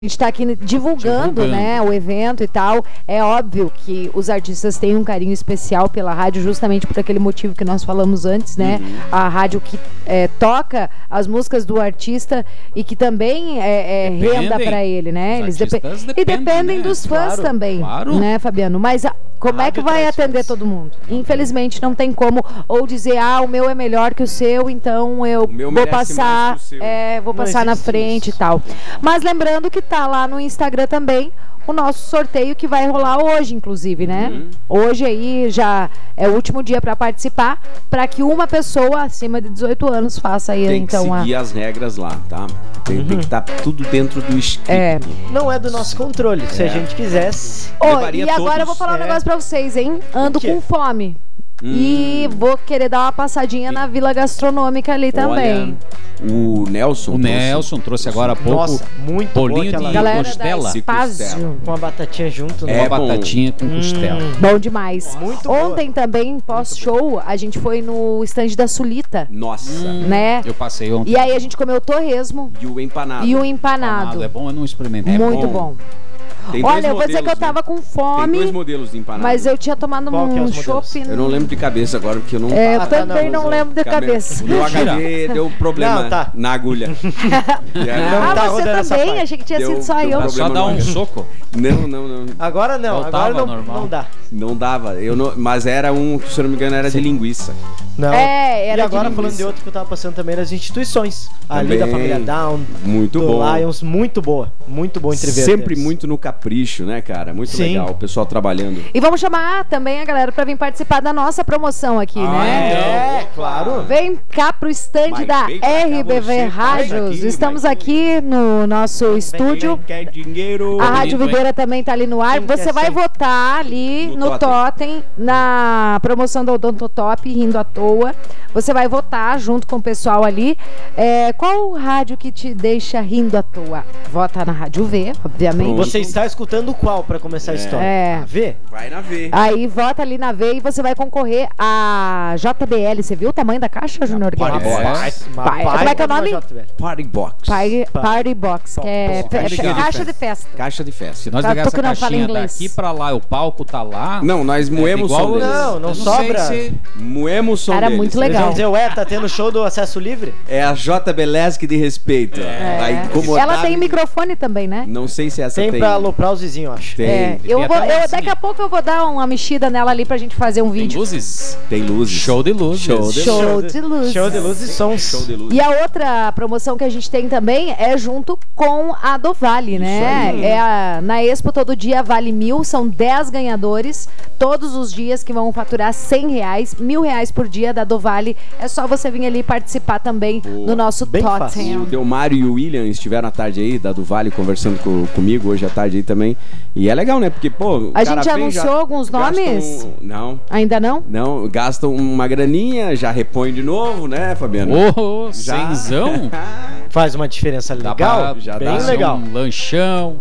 A gente está aqui divulgando, né, o evento e tal. É óbvio que os artistas têm um carinho especial pela rádio, justamente por aquele motivo que nós falamos antes, né? A rádio que toca as músicas do artista e que também renda para ele, né? Eles dependem, né, dos fãs também, né, Fabiano? Mas como é que vai atender todo mundo? Infelizmente não tem como ou dizer, o meu é melhor que o seu, então eu vou passar, vou passar na frente e tal. Mas lembrando que tá lá no Instagram também o nosso sorteio que vai rolar hoje, inclusive, né? Hoje aí já é o último dia para participar, para que uma pessoa acima de 18 anos faça aí, tem então que seguir as regras lá, tá? Tem que estar tudo dentro do script. Não é do nosso controle, se a gente quisesse. E agora eu vou falar um negócio pra vocês, hein? Ando com fome. E vou querer dar uma passadinha na Vila Gastronômica ali também. O Nelson trouxe agora há pouco. Nossa, muito bolinho de costela. Com a batatinha junto, né? Uma batatinha com costela. Bom demais. Muito Ontem também, pós-show, a gente foi no stand da Sulita. Nossa. Né? Eu passei ontem. E aí a gente comeu o torresmo. E o empanado. empanado. É bom, eu não experimentei. Muito bom. Olha, eu vou dizer que eu tava com fome. Tem 2 modelos de empanado. Mas eu tinha tomado um chopp. Eu não lembro de cabeça agora, porque eu não... Eu também não lembro de cabeça. O meu HD deu problema na agulha. Você também? Achei que tinha sido só eu. Só dar um soco? Não. Agora não, agora não dá. Não dava, mas era que, se eu não me engano, era de linguiça. Não. Era e agora falando de outro que eu tava passando também nas instituições. Ali da família Down. Muito bom. Lions, muito boa. Muito bom entrever. Sempre muito no capricho, né, cara? Muito legal, o pessoal trabalhando. E vamos chamar também a galera pra vir participar da nossa promoção aqui, né? Claro. Vem cá pro stand da RBV Rádios. Estamos aqui no nosso estúdio. A Rádio Videira também tá ali no ar. Você vai votar ali no Totem, na promoção da Odontotop, Rindo à Toa. Você vai votar junto com o pessoal ali. Qual rádio que te deixa rindo à toa? Vota na Rádio V, obviamente. Você está escutando qual pra começar a história? A V? Vai na V. Aí vota ali na V e você vai concorrer a JBL. Você viu o tamanho da caixa, Junior? Party Box. Como é que é o nome? Party Box. Party Box, que é caixa de festa. Caixa de festa. Se nós pegar essa caixinha daqui pra lá, o palco tá lá... Não, nós moemos o som deles. Não sobra. Moemos o som deles. Cara, muito legal. Vamos dizer, tá tendo show do Acesso Livre? É a JBLesque de respeito. Vai incomodar. Ela tem microfone também, né? Não sei se essa tem. Tem pra aloprar os vizinhos, eu acho. Tem. Daqui a pouco eu vou dar uma mexida nela ali pra gente fazer um vídeo. Tem luzes? Tem luzes. Show de luzes. Show de luzes. Show de luzes e sons. Show de luzes. E a outra promoção que a gente tem também é junto com a do Vale, né? Na Expo todo dia vale 1.000, são 10 ganhadores todos os dias que vão faturar R$100, R$1.000 por dia da do Vale. É só você vir ali participar também no nosso Totem. O Delmário e o William estiveram à tarde aí, da do Vale, conversando comigo hoje à tarde aí também. E é legal, né? Porque, pô... A gente já anunciou alguns nomes? Não. Ainda não? Não, gastam uma graninha, já repõe de novo, né, Fabiano? Cenzão? Faz uma diferença legal, já bem legal. Um lanchão.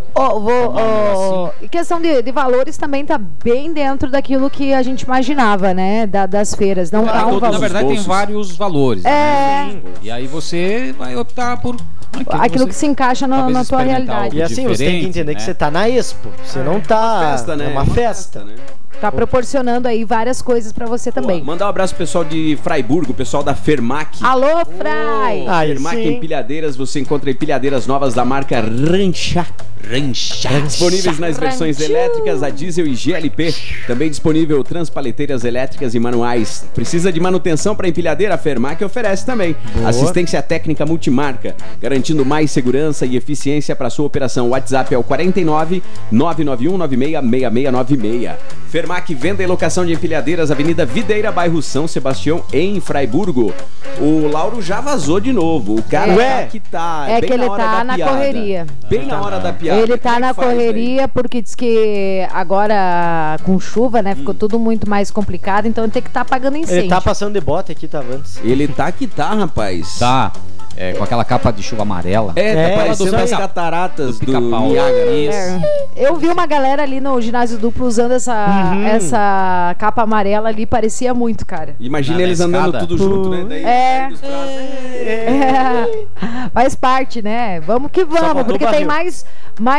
Em questão de valores também tá bem dentro daquilo que a gente imaginava, né? Das feiras. Não tá um valor. Na verdade tem vários valores. Né? E aí você vai optar por... aquilo que se encaixa na tua realidade. E assim, você tem que entender que você tá na Expo. Você não tá... Uma festa, né? É uma festa, né? Tá proporcionando aí várias coisas pra você também. Mandar um abraço pro pessoal de Fraiburgo, o pessoal da Fermac. Alô, Frai! Fermac Empilhadeiras, você encontra empilhadeiras novas da marca Rancha. Disponíveis nas versões elétricas, a diesel e GLP. Também disponível transpaleteiras elétricas e manuais. Precisa de manutenção para empilhadeira? A Fermac oferece também. Assistência técnica multimarca, garantindo mais segurança e eficiência para sua operação. O WhatsApp é o 49 991 966696. Fermac, venda e locação de empilhadeiras, Avenida Videira, bairro São Sebastião, em Fraiburgo. O Lauro já vazou de novo. O cara tá que ele tá na correria. Bem na hora da piada. Ele tá na correria porque diz que agora com chuva, né, ficou tudo muito mais complicado, então ele tem que estar apagando incêndio. Ele tá passando de bote aqui, tava antes. Ele tá que tá, rapaz. Tá. Com aquela capa de chuva amarela. Tá parecendo as cataratas do Niágara. Eu vi uma galera ali no ginásio duplo usando essa capa amarela ali, parecia muito, cara. Imagina eles andando tudo junto, né? Daí, faz parte, né? Vamos que vamos, porque tem mais